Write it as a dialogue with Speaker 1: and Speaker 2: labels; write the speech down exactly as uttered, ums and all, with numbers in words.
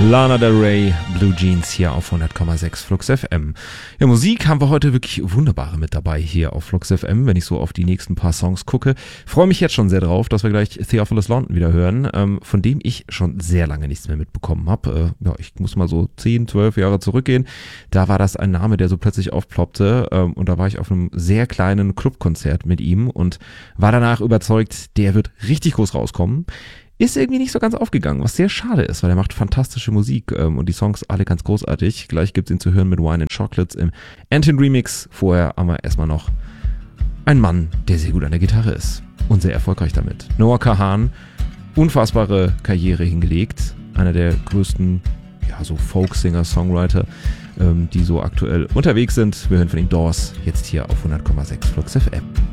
Speaker 1: Lana Del Rey, Blue Jeans hier auf hundert Komma sechs Flux F M. Ja, Musik haben wir heute wirklich wunderbare mit dabei hier auf Flux F M, wenn ich so auf die nächsten paar Songs gucke. Freue mich jetzt schon sehr drauf, dass wir gleich Theophilus London wieder hören, ähm, von dem ich schon sehr lange nichts mehr mitbekommen habe. Äh, ja, ich muss mal so zehn, zwölf Jahre zurückgehen. Da war das ein Name, der so plötzlich aufploppte, ähm, und da war ich auf einem sehr kleinen Clubkonzert mit ihm und war danach überzeugt, der wird richtig groß rauskommen. Ist irgendwie nicht so ganz aufgegangen, was sehr schade ist, weil er macht fantastische Musik ähm, und die Songs alle ganz großartig. Gleich gibt es ihn zu hören mit Wine and Chocolates im Antin Remix. Vorher haben wir erstmal noch einen Mann, der sehr gut an der Gitarre ist und sehr erfolgreich damit. Noah Kahan, unfassbare Karriere hingelegt. Einer der größten, ja, so Folk-Singer, Songwriter, ähm, die so aktuell unterwegs sind. Wir hören von ihm Doors jetzt hier auf hundert Komma sechs Flux F M.